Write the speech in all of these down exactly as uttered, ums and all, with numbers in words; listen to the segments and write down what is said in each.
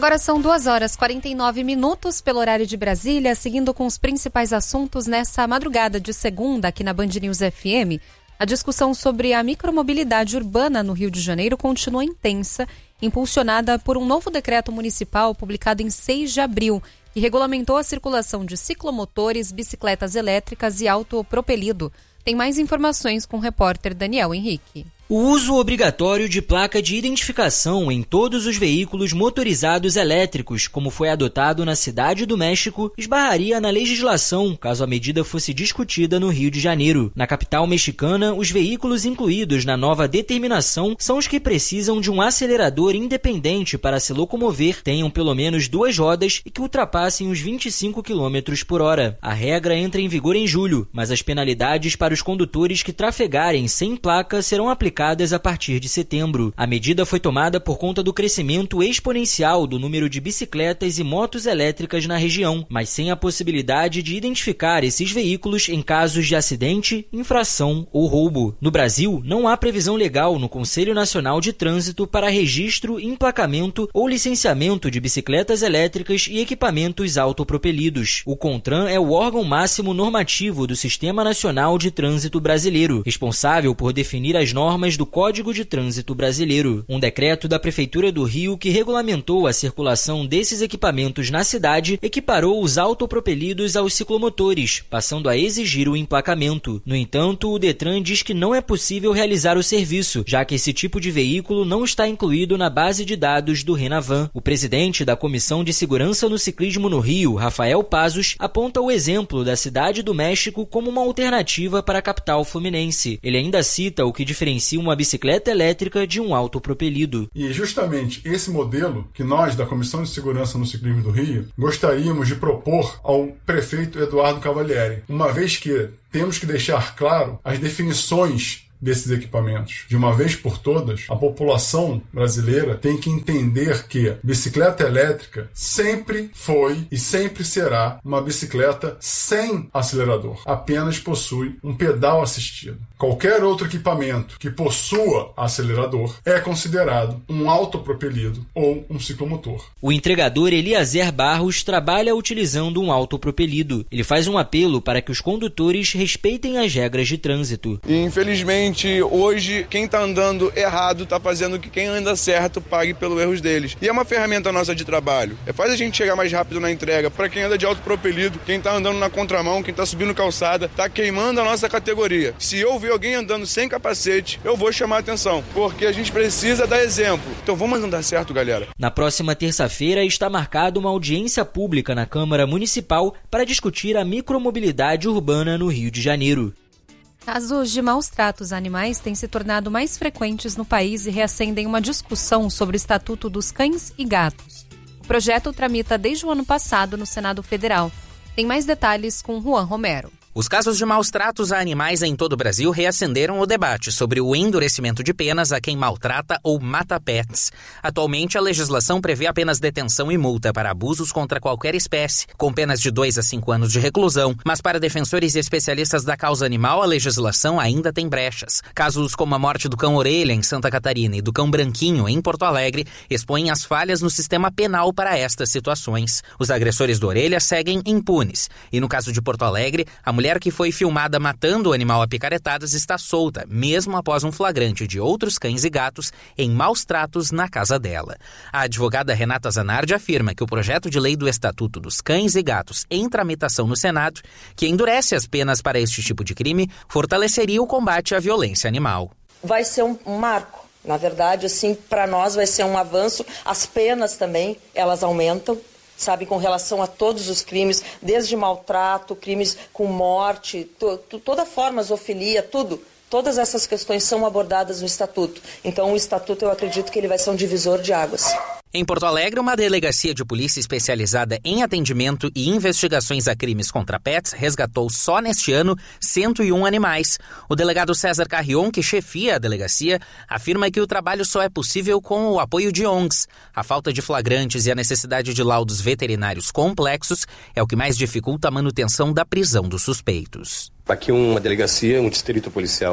Agora são duas horas e quarenta e nove minutos pelo horário de Brasília, seguindo com os principais assuntos nessa madrugada de segunda aqui na Band News F M. A discussão sobre a micromobilidade urbana no Rio de Janeiro continua intensa, impulsionada por um novo decreto municipal publicado em seis de abril, que regulamentou a circulação de ciclomotores, bicicletas elétricas e autopropelido. Tem mais informações com o repórter Daniel Henrique. O uso obrigatório de placa de identificação em todos os veículos motorizados elétricos, como foi adotado na Cidade do México, esbarraria na legislação caso a medida fosse discutida no Rio de Janeiro. Na capital mexicana, os veículos incluídos na nova determinação são os que precisam de um acelerador independente para se locomover, tenham pelo menos duas rodas e que ultrapassem os vinte e cinco quilômetros por hora. A regra entra em vigor em julho, mas as penalidades para os condutores que trafegarem sem placa serão aplicadas a partir de setembro. A medida foi tomada por conta do crescimento exponencial do número de bicicletas e motos elétricas na região, mas sem a possibilidade de identificar esses veículos em casos de acidente, infração ou roubo. No Brasil, não há previsão legal no Conselho Nacional de Trânsito para registro, emplacamento ou licenciamento de bicicletas elétricas e equipamentos autopropelidos. O CONTRAN é o órgão máximo normativo do Sistema Nacional de Trânsito Brasileiro, responsável por definir as normas do Código de Trânsito Brasileiro. Um decreto da Prefeitura do Rio que regulamentou a circulação desses equipamentos na cidade equiparou os autopropelidos aos ciclomotores, passando a exigir o emplacamento. No entanto, o Detran diz que não é possível realizar o serviço, já que esse tipo de veículo não está incluído na base de dados do Renavan. O presidente da Comissão de Segurança no Ciclismo no Rio, Rafael Pazos, aponta o exemplo da Cidade do México como uma alternativa para a capital fluminense. Ele ainda cita o que diferencia uma bicicleta elétrica de um autopropelido. E justamente esse modelo que nós, da Comissão de Segurança no Ciclismo do Rio, gostaríamos de propor ao prefeito Eduardo Cavalieri, uma vez que temos que deixar claro as definições desses equipamentos. De uma vez por todas, a população brasileira tem que entender que bicicleta elétrica sempre foi e sempre será uma bicicleta sem acelerador. Apenas possui um pedal assistido. Qualquer outro equipamento que possua acelerador é considerado um autopropelido ou um ciclomotor. O entregador Eliezer Barros trabalha utilizando um autopropelido. Ele faz um apelo para que os condutores respeitem as regras de trânsito. E, infelizmente, hoje, quem está andando errado está fazendo que quem anda certo pague pelos erros deles. E é uma ferramenta nossa de trabalho. É faz a gente chegar mais rápido na entrega. Para quem anda de autopropelido, quem está andando na contramão, quem está subindo calçada, está queimando a nossa categoria. Se eu ver alguém andando sem capacete, eu vou chamar a atenção, porque a gente precisa dar exemplo. Então vamos andar certo, galera. Na próxima terça-feira está marcada uma audiência pública na Câmara Municipal para discutir a micromobilidade urbana no Rio de Janeiro. Casos de maus tratos a animais têm se tornado mais frequentes no país e reacendem uma discussão sobre o Estatuto dos Cães e Gatos. O projeto tramita desde o ano passado no Senado Federal. Tem mais detalhes com Juan Romero. Os casos de maus tratos a animais em todo o Brasil reacenderam o debate sobre o endurecimento de penas a quem maltrata ou mata pets. Atualmente, a legislação prevê apenas detenção e multa para abusos contra qualquer espécie, com penas de dois a cinco anos de reclusão, mas para defensores e especialistas da causa animal, a legislação ainda tem brechas. Casos como a morte do cão Orelha, em Santa Catarina, e do cão Branquinho, em Porto Alegre, expõem as falhas no sistema penal para estas situações. Os agressores do Orelha seguem impunes, e no caso de Porto Alegre, a mulher A mulher que foi filmada matando o animal a picaretadas está solta, mesmo após um flagrante de outros cães e gatos em maus tratos na casa dela. A advogada Renata Zanardi afirma que o projeto de lei do Estatuto dos Cães e Gatos em tramitação no Senado, que endurece as penas para este tipo de crime, fortaleceria o combate à violência animal. Vai ser um marco. Na verdade, assim, para nós vai ser um avanço. As penas também, elas aumentam. Sabe, com relação a todos os crimes, desde maltrato, crimes com morte, to, to, toda forma, zoofilia, tudo. Todas essas questões são abordadas no Estatuto. Então, o Estatuto, eu acredito que ele vai ser um divisor de águas. Em Porto Alegre, uma delegacia de polícia especializada em atendimento e investigações a crimes contra pets resgatou só neste ano cento e um animais. O delegado César Carrion, que chefia a delegacia, afirma que o trabalho só é possível com o apoio de O N Gs. A falta de flagrantes e a necessidade de laudos veterinários complexos é o que mais dificulta a manutenção da prisão dos suspeitos. Aqui uma delegacia, um distrito policial,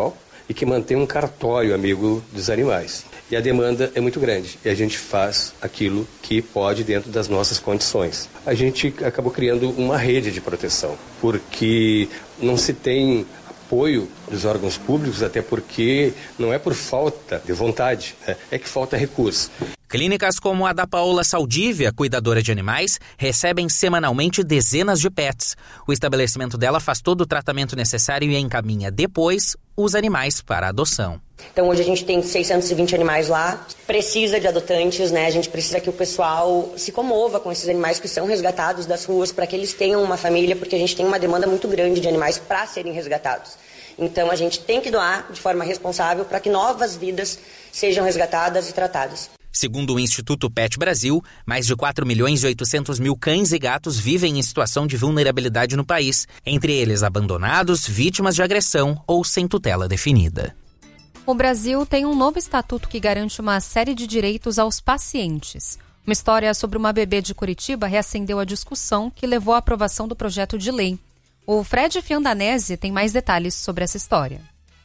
e que mantém um cartório amigo dos animais. E a demanda é muito grande e a gente faz aquilo que pode dentro das nossas condições. A gente acabou criando uma rede de proteção, porque não se tem apoio dos órgãos públicos, até porque não é por falta de vontade, né? É que falta recurso. Clínicas como a da Paola Saldívia, cuidadora de animais, recebem semanalmente dezenas de pets. O estabelecimento dela faz todo o tratamento necessário e encaminha depois os animais para adoção. Então hoje a gente tem seiscentos e vinte animais lá, precisa de adotantes, né? A gente precisa que o pessoal se comova com esses animais que são resgatados das ruas para que eles tenham uma família, porque a gente tem uma demanda muito grande de animais para serem resgatados. Então a gente tem que doar de forma responsável para que novas vidas sejam resgatadas e tratadas. Segundo o Instituto Pet Brasil, mais de quatro milhões e oitocentos mil cães e gatos vivem em situação de vulnerabilidade no país, entre eles abandonados, vítimas de agressão ou sem tutela definida. O Brasil tem um novo estatuto que garante uma série de direitos aos pacientes. Uma história sobre uma bebê de Curitiba reacendeu a discussão que levou à aprovação do projeto de lei. O Fred Fiandanese tem mais detalhes sobre essa história.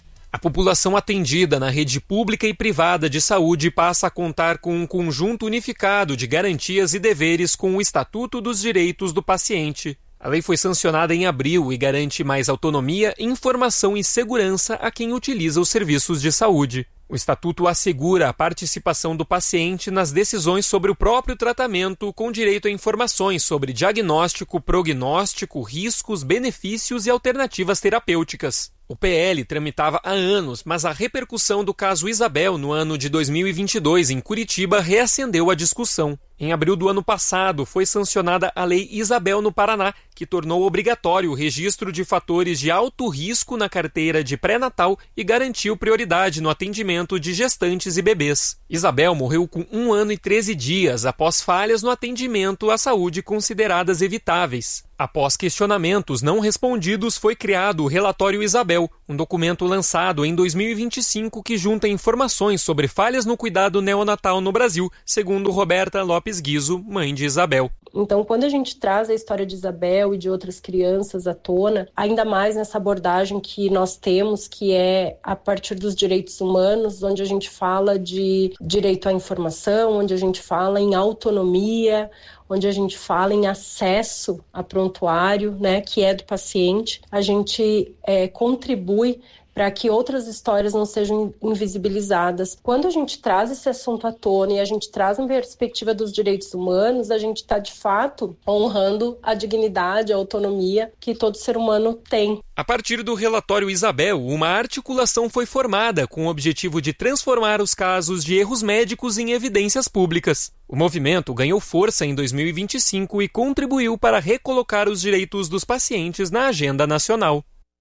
A população atendida na rede pública e privada de saúde passa a contar com um conjunto unificado de garantias e deveres com o Estatuto dos Direitos do Paciente. A lei foi sancionada em abril e garante mais autonomia, informação e segurança a quem utiliza os serviços de saúde. O Estatuto assegura a participação do paciente nas decisões sobre o próprio tratamento, com direito a informações sobre diagnóstico, prognóstico, riscos, benefícios e alternativas terapêuticas. O P L tramitava há anos, mas a repercussão do caso Isabel no ano de dois mil e vinte e dois em Curitiba reacendeu a discussão. Em abril do ano passado, foi sancionada a Lei Isabel no Paraná, que tornou obrigatório o registro de fatores de alto risco na carteira de pré-natal e garantiu prioridade no atendimento de gestantes e bebês. Isabel morreu com um ano e treze dias após falhas no atendimento à saúde consideradas evitáveis. Após questionamentos não respondidos, foi criado o Relatório Isabel, um documento lançado em dois mil e vinte e cinco que junta informações sobre falhas no cuidado neonatal no Brasil, segundo Roberta Lopes Guizo, mãe de Isabel. Então, quando a gente traz a história de Isabel e de outras crianças à tona, ainda mais nessa abordagem que nós temos, que é a partir dos direitos humanos, onde a gente fala de direito à informação, onde a gente fala em autonomia, onde a gente fala em acesso a prontuário, né, que é do paciente, a gente é, contribui para que outras histórias não sejam invisibilizadas. Quando a gente traz esse assunto à tona e a gente traz uma perspectiva dos direitos humanos, a gente está, de fato, honrando a dignidade, a autonomia que todo ser humano tem. A partir do relatório Isabel, uma articulação foi formada com o objetivo de transformar os casos de erros médicos em evidências públicas. O movimento ganhou força em dois mil e vinte e cinco e contribuiu para recolocar os direitos dos pacientes na agenda nacional.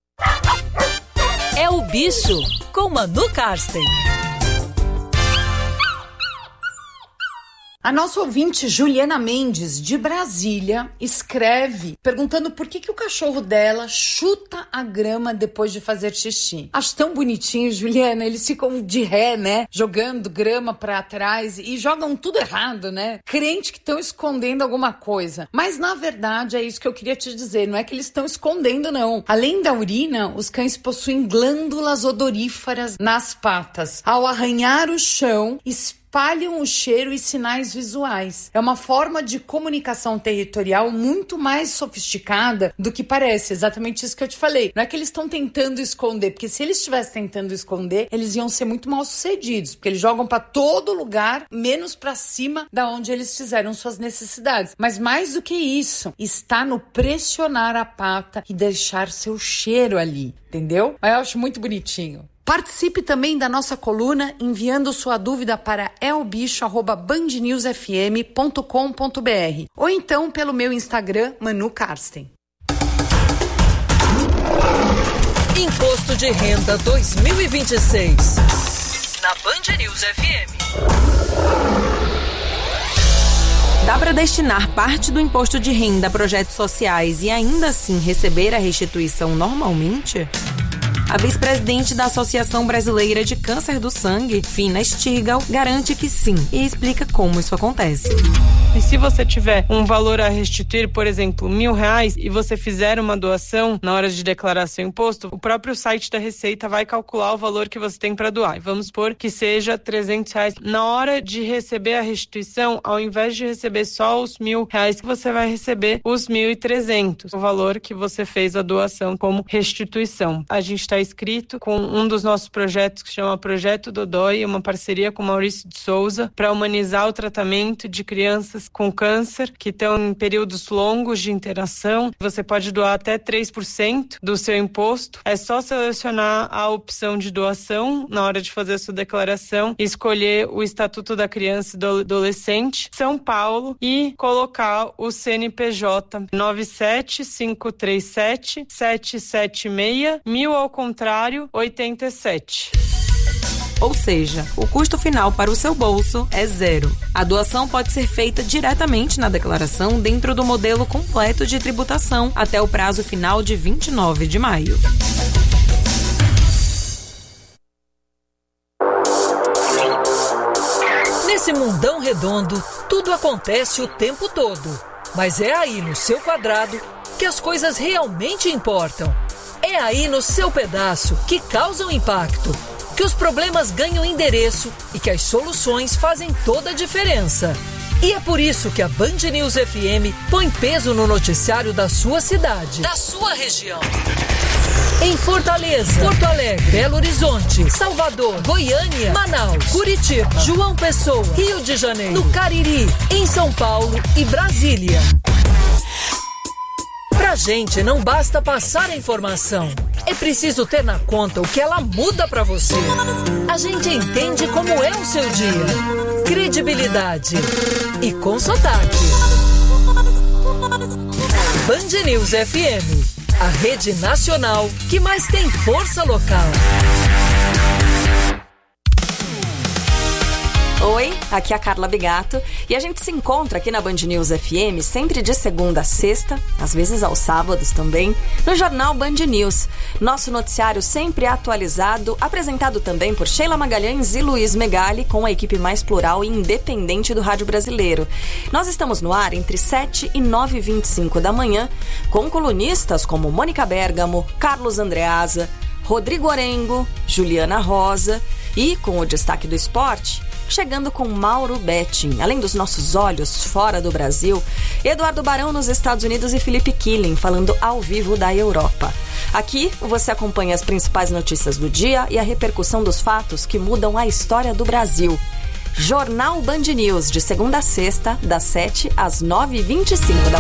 É o Bicho, com Manu Karsten. A nossa ouvinte Juliana Mendes, de Brasília, escreve perguntando por que, que o cachorro dela chuta a grama depois de fazer xixi. Acho tão bonitinho, Juliana, eles ficam de ré, né? Jogando grama pra trás e jogam tudo errado, né? Crente que estão escondendo alguma coisa. Mas, na verdade, é isso que eu queria te dizer. Não é que eles estão escondendo, não. Além da urina, os cães possuem glândulas odoríferas nas patas. Ao arranhar o chão, espalham o cheiro e sinais visuais. É uma forma de comunicação territorial muito mais sofisticada do que parece. Exatamente isso que eu te falei. Não é que eles estão tentando esconder, porque se eles estivessem tentando esconder, eles iam ser muito mal sucedidos, porque eles jogam para todo lugar, menos para cima da onde eles fizeram suas necessidades. Mas mais do que isso, está no pressionar a pata e deixar seu cheiro ali, entendeu? Eu acho muito bonitinho. Participe também da nossa coluna enviando sua dúvida para elbicho arroba band news f m ponto com ponto b r ou então pelo meu Instagram, Manu Karsten. Imposto de Renda dois mil e vinte e seis, na Band News F M. Dá para destinar parte do imposto de renda a projetos sociais e ainda assim receber a restituição normalmente? A vice-presidente da Associação Brasileira de Câncer do Sangue, Fina Stigal, garante que sim e explica como isso acontece. E se você tiver um valor a restituir, por exemplo, mil reais, e você fizer uma doação na hora de declarar seu imposto, o próprio site da Receita vai calcular o valor que você tem para doar. E vamos supor que seja trezentos reais. Na hora de receber a restituição, ao invés de receber só os mil reais, você vai receber os mil e trezentos, o valor que você fez a doação como restituição. A gente está inscrito com um dos nossos projetos que se chama Projeto Dodói, uma parceria com Maurício de Souza, para humanizar o tratamento de crianças com câncer que estão em períodos longos de internação. Você pode doar até três por cento do seu imposto. É só selecionar a opção de doação na hora de fazer a sua declaração e escolher o Estatuto da Criança e do Adolescente, São Paulo, e colocar o C N P J nove sete cinco três sete sete sete seis, mil ao contrário, oitenta e sete. Ou seja, o custo final para o seu bolso é zero. A doação pode ser feita diretamente na declaração dentro do modelo completo de tributação até o prazo final de vinte e nove de maio. Nesse mundão redondo, tudo acontece o tempo todo. Mas é aí no seu quadrado que as coisas realmente importam. É aí no seu pedaço que causam impacto, que os problemas ganham endereço e que as soluções fazem toda a diferença. E é por isso que a Band News F M põe peso no noticiário da sua cidade, da sua região. Em Fortaleza, Porto Alegre, Belo Horizonte, Salvador, Goiânia, Manaus, Curitiba, João Pessoa, Rio de Janeiro, no Cariri, em São Paulo e Brasília. Pra gente não basta passar a informação, é preciso ter na conta o que ela muda pra você. A gente entende como é o seu dia. Credibilidade e com sotaque. Band News F M, a rede nacional que mais tem força local. Oi, aqui é a Carla Bigato e a gente se encontra aqui na Band News F M sempre de segunda a sexta, às vezes aos sábados também, no Jornal Band News. Nosso noticiário sempre atualizado, apresentado também por Sheila Magalhães e Luiz Megali, com a equipe mais plural e independente do rádio brasileiro. Nós estamos no ar entre sete e nove e vinte e cinco da manhã, com colunistas como Mônica Bergamo, Carlos Andreasa, Rodrigo Orengo, Juliana Rosa e, com o destaque do esporte, chegando com Mauro Betting, além dos nossos olhos fora do Brasil, Eduardo Barão nos Estados Unidos e Felipe Killing falando ao vivo da Europa. Aqui você acompanha as principais notícias do dia e a repercussão dos fatos que mudam a história do Brasil. Jornal Band News, de segunda a sexta, das sete às nove e vinte e cinco da